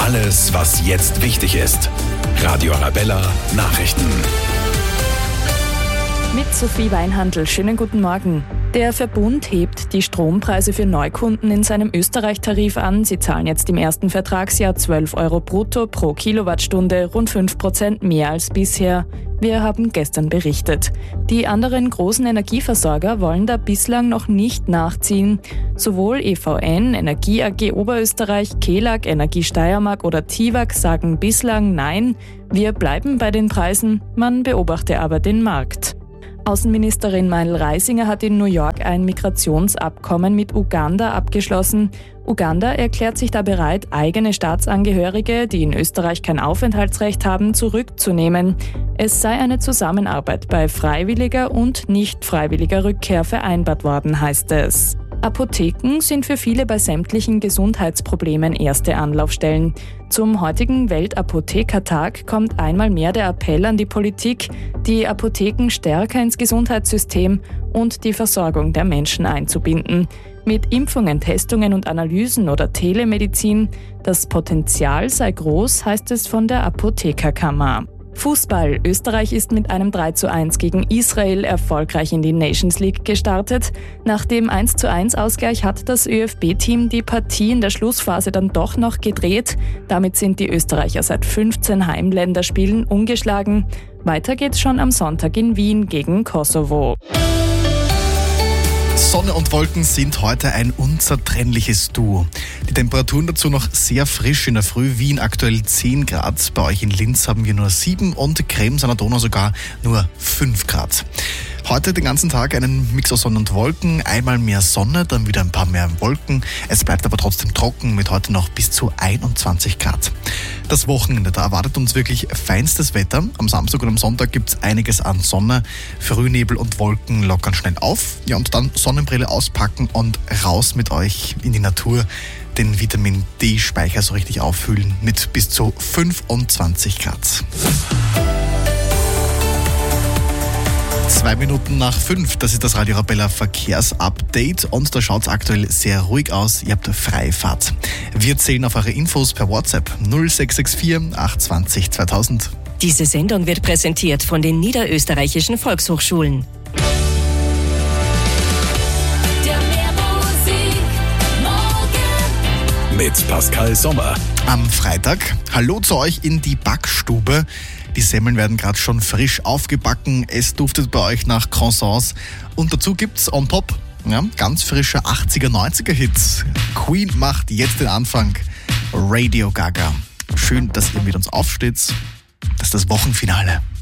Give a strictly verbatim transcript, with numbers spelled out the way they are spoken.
Alles, was jetzt wichtig ist. Radio Arabella Nachrichten. Mit Sophie Weinhandl, schönen guten Morgen. Der Verbund hebt die Strompreise für Neukunden in seinem Österreich-Tarif an. Sie zahlen jetzt im ersten Vertragsjahr zwölf Euro brutto pro Kilowattstunde, rund fünf Prozent mehr als bisher. Wir haben gestern berichtet. Die anderen großen Energieversorger wollen da bislang noch nicht nachziehen. Sowohl E V N, Energie A G Oberösterreich, Kelag, Energie Steiermark oder Tiwag sagen bislang nein. Wir bleiben bei den Preisen, man beobachte aber den Markt. Außenministerin Meindl-Reisinger hat in New York ein Migrationsabkommen mit Uganda abgeschlossen. Uganda erklärt sich da bereit, eigene Staatsangehörige, die in Österreich kein Aufenthaltsrecht haben, zurückzunehmen. Es sei eine Zusammenarbeit bei freiwilliger und nicht freiwilliger Rückkehr vereinbart worden, heißt es. Apotheken sind für viele bei sämtlichen Gesundheitsproblemen erste Anlaufstellen. Zum heutigen Weltapothekertag kommt einmal mehr der Appell an die Politik, die Apotheken stärker ins Gesundheitssystem und die Versorgung der Menschen einzubinden. Mit Impfungen, Testungen und Analysen oder Telemedizin. Das Potenzial sei groß, heißt es von der Apothekerkammer. Fußball. Österreich ist mit einem drei zu eins gegen Israel erfolgreich in die Nations League gestartet. Nach dem eins zu eins Ausgleich hat das ÖFB-Team die Partie in der Schlussphase dann doch noch gedreht. Damit sind die Österreicher seit fünfzehn Heimländerspielen ungeschlagen. Weiter geht's schon am Sonntag in Wien gegen Kosovo. Sonne und Wolken sind heute ein unzertrennliches Duo. Die Temperaturen dazu noch sehr frisch in der Früh. Wien aktuell zehn Grad, bei euch in Linz haben wir nur sieben und Krems an der Donau sogar nur fünf Grad. Heute den ganzen Tag einen Mix aus Sonne und Wolken, einmal mehr Sonne, dann wieder ein paar mehr Wolken. Es bleibt aber trotzdem trocken mit heute noch bis zu einundzwanzig Grad. Das Wochenende, da erwartet uns wirklich feinstes Wetter. Am Samstag und am Sonntag gibt es einiges an Sonne. Frühnebel und Wolken lockern schnell auf. Ja, und dann Sonnenbrille auspacken und raus mit euch in die Natur. Den Vitamin-D-Speicher so richtig auffüllen mit bis zu fünfundzwanzig Grad. Zwei Minuten nach fünf, das ist das Radio Arabella Verkehrsupdate und da schaut es aktuell sehr ruhig aus. Ihr habt freie Fahrt. Wir zählen auf eure Infos per WhatsApp null sechs sechs vier acht zwei null zweitausend. Diese Sendung wird präsentiert von den Niederösterreichischen Volkshochschulen. Mit Pascal Sommer. Am Freitag, hallo zu euch in die Backstube. Die Semmeln werden gerade schon frisch aufgebacken. Es duftet bei euch nach Croissants. Und dazu gibt's on top ja, ganz frische achtziger, neunziger Hits. Queen macht jetzt den Anfang. Radio Gaga. Schön, dass ihr mit uns aufsteht. Das ist das Wochenfinale.